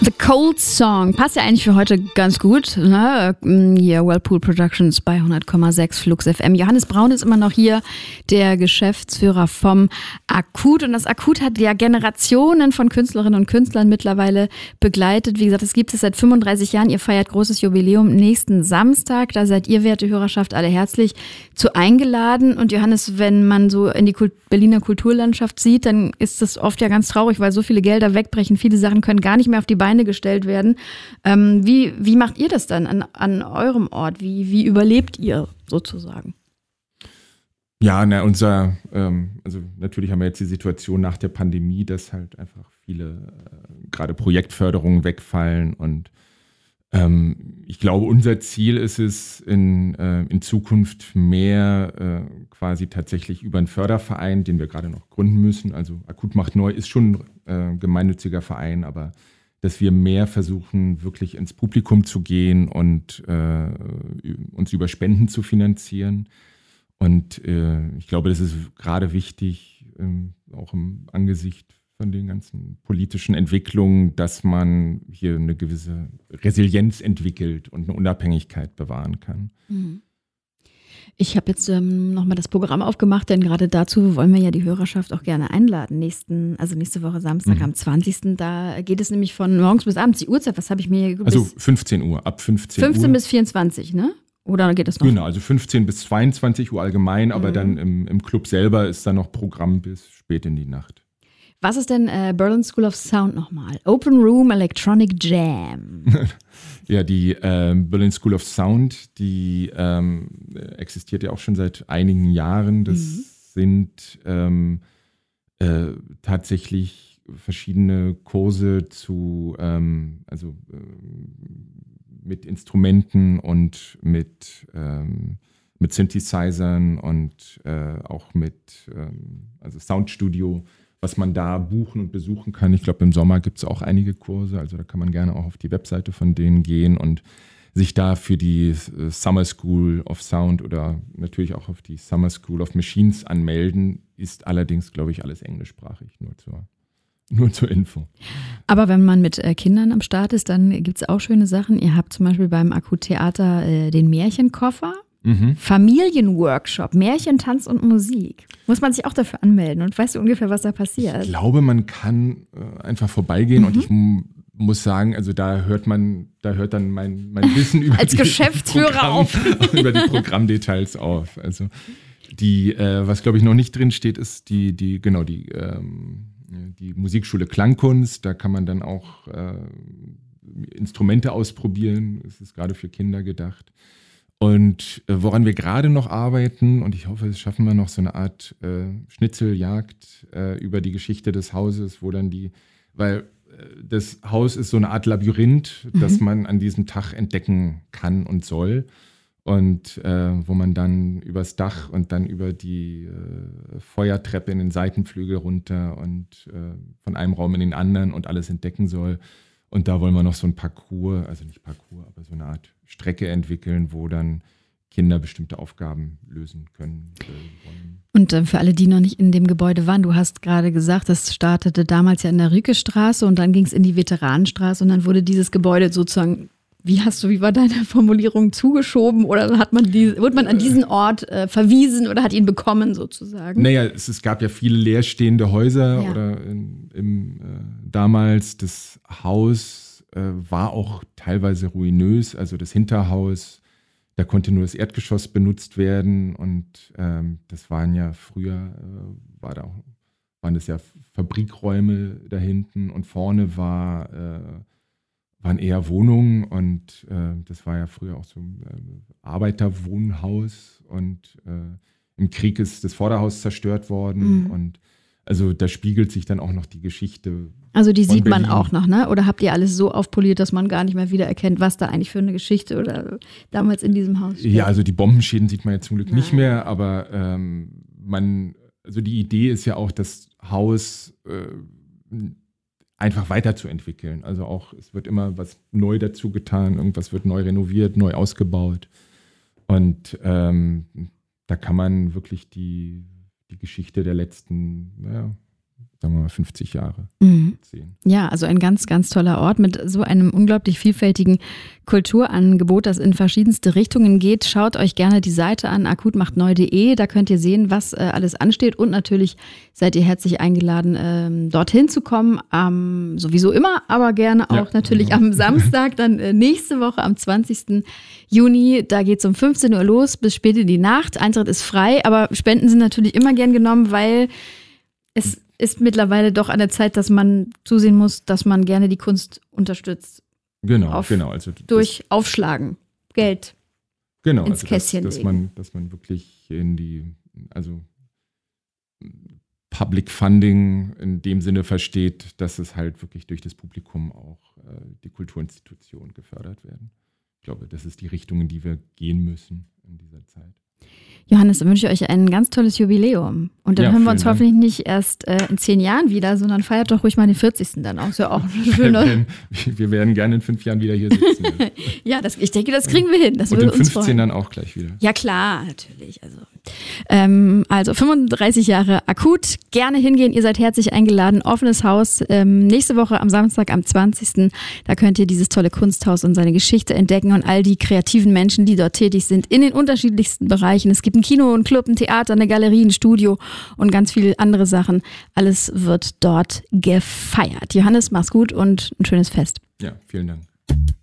The Cold Song passt ja eigentlich für heute ganz gut, ne? Hier Whirlpool Productions bei 100,6 Flux FM. Johannes Braun ist immer noch hier, der Geschäftsführer vom Akut. Und das Akut hat ja Generationen von Künstlerinnen und Künstlern mittlerweile begleitet. Wie gesagt, es gibt es seit 35 Jahren. Ihr feiert großes Jubiläum nächsten Samstag. Da seid ihr, werte Hörerschaft, alle herzlich zu eingeladen. Und Johannes, wenn man so in die Berliner Kulturlandschaft sieht, dann ist das oft ja ganz traurig, weil so viele Gelder wegbrechen. Viele Sachen können gar nicht mehr auf die Beine gestellt werden. Wie macht ihr das dann an eurem Ort? Wie überlebt ihr sozusagen? Ja, also natürlich haben wir jetzt die Situation nach der Pandemie, dass halt einfach viele gerade Projektförderungen wegfallen und ich glaube, unser Ziel ist es, in Zukunft mehr quasi tatsächlich über einen Förderverein, den wir gerade noch gründen müssen. Also Akut macht neu ist schon gemeinnütziger Verein, aber dass wir mehr versuchen, wirklich ins Publikum zu gehen und uns über Spenden zu finanzieren. Und ich glaube, das ist gerade wichtig, auch im Angesicht von den ganzen politischen Entwicklungen, dass man hier eine gewisse Resilienz entwickelt und eine Unabhängigkeit bewahren kann. Ich habe jetzt nochmal das Programm aufgemacht, denn gerade dazu wollen wir ja die Hörerschaft auch gerne einladen. Nächste Woche Samstag am 20. Da geht es nämlich von morgens bis abends. Die Uhrzeit, was habe ich mir hier Also 15 Uhr, ab 15 Uhr. 15 bis 24, ne? Oder geht das noch? Genau, also 15 bis 22 Uhr allgemein, aber dann im Club selber ist dann noch Programm bis spät in die Nacht. Was ist denn Berlin School of Sound nochmal? Open Room Electronic Jam. Ja, die Berlin School of Sound, die existiert ja auch schon seit einigen Jahren. Das sind tatsächlich verschiedene Kurse zu, mit Instrumenten und mit Synthesizern und auch mit Soundstudio, was man da buchen und besuchen kann. Ich glaube, im Sommer gibt es auch einige Kurse, also da kann man gerne auch auf die Webseite von denen gehen und sich da für die Summer School of Sound oder natürlich auch auf die Summer School of Machines anmelden. Ist allerdings, glaube ich, alles englischsprachig, nur zur Info. Aber wenn man mit Kindern am Start ist, dann gibt es auch schöne Sachen. Ihr habt zum Beispiel beim Akut Theater den Märchenkoffer. Familienworkshop, Märchen, Tanz und Musik. Muss man sich auch dafür anmelden und weißt du ungefähr, was da passiert? Ich glaube, man kann einfach vorbeigehen und ich muss sagen, also da hört dann mein Wissen über als Geschäftsführer über die Programmdetails auf. Also was glaube ich noch nicht drin steht, ist die Musikschule Klangkunst. Da kann man dann auch Instrumente ausprobieren. Es ist gerade für Kinder gedacht. Und woran wir gerade noch arbeiten, und ich hoffe, es schaffen wir noch, so eine Art Schnitzeljagd über die Geschichte des Hauses, weil das Haus ist so eine Art Labyrinth, das man an diesem Tag entdecken kann und soll. Und wo man dann übers Dach und dann über die Feuertreppe in den Seitenflügel runter und von einem Raum in den anderen und alles entdecken soll. Und da wollen wir noch so ein Parcours, also nicht Parcours, aber so eine Art Strecke entwickeln, wo dann Kinder bestimmte Aufgaben lösen können. Und für alle, die noch nicht in dem Gebäude waren, du hast gerade gesagt, das startete damals ja in der Rükestraße und dann ging es in die Veteranenstraße und dann wurde dieses Gebäude sozusagen, wie war deine Formulierung, zugeschoben oder wurde man an diesen Ort verwiesen oder hat ihn bekommen sozusagen? Naja, es gab ja viele leerstehende Häuser oder damals das Haus war auch teilweise ruinös, also das Hinterhaus, da konnte nur das Erdgeschoss benutzt werden und das waren ja früher, waren das ja Fabrikräume da hinten und vorne waren eher Wohnungen und das war ja früher auch so ein Arbeiterwohnhaus und im Krieg ist das Vorderhaus zerstört worden und also da spiegelt sich dann auch noch die Geschichte. Also die sieht man auch noch, ne? Oder habt ihr alles so aufpoliert, dass man gar nicht mehr wiedererkennt, was da eigentlich für eine Geschichte oder damals in diesem Haus steht? Ja, also die Bombenschäden sieht man ja zum Glück nicht mehr, aber also die Idee ist ja auch, das Haus einfach weiterzuentwickeln. Also auch, es wird immer was neu dazu getan, irgendwas wird neu renoviert, neu ausgebaut. Und da kann man wirklich die Geschichte der letzten sagen wir mal, 50 Jahre sehen. Ja, also ein ganz, ganz toller Ort mit so einem unglaublich vielfältigen Kulturangebot, das in verschiedenste Richtungen geht. Schaut euch gerne die Seite an, akutmachtneu.de. Da könnt ihr sehen, was alles ansteht. Und natürlich seid ihr herzlich eingeladen, dorthin zu kommen. Sowieso immer, aber gerne auch natürlich am Samstag, dann nächste Woche am 20. Juni. Da geht es um 15 Uhr los bis spät in die Nacht. Eintritt ist frei, aber Spenden sind natürlich immer gern genommen, weil es ist mittlerweile doch an der Zeit, dass man zusehen muss, dass man gerne die Kunst unterstützt. Genau. Also durch Aufschlagen, Geld ins Kästchen legen. Dass man wirklich Public Funding in dem Sinne versteht, dass es halt wirklich durch das Publikum auch die Kulturinstitutionen gefördert werden. Ich glaube, das ist die Richtung, in die wir gehen müssen in dieser Zeit. Johannes, dann wünsche ich euch ein ganz tolles Jubiläum. Und dann hören wir uns hoffentlich nicht erst in 10 Jahren wieder, sondern feiert doch ruhig mal den 40. dann auch. Ist ja auch eine schöne. Wir werden gerne in 5 Jahren wieder hier sitzen. Ja, ich denke, das kriegen wir hin. Das würde uns freuen. Und in 15 dann auch gleich wieder. Ja, klar, natürlich. Also 35 Jahre akut. Gerne hingehen, ihr seid herzlich eingeladen. Offenes Haus. Nächste Woche am Samstag, am 20. Da könnt ihr dieses tolle Kunsthaus und seine Geschichte entdecken und all die kreativen Menschen, die dort tätig sind, in den unterschiedlichsten Bereichen. Es gibt ein Kino, ein Club, ein Theater, eine Galerie, ein Studio und ganz viele andere Sachen. Alles wird dort gefeiert. Johannes, mach's gut und ein schönes Fest. Ja, vielen Dank.